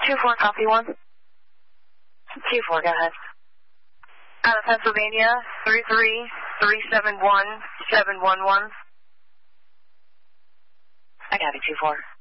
2-4, copy 1. 2-4, go ahead. Out of Pennsylvania, 33371-711. I got it, 2-4.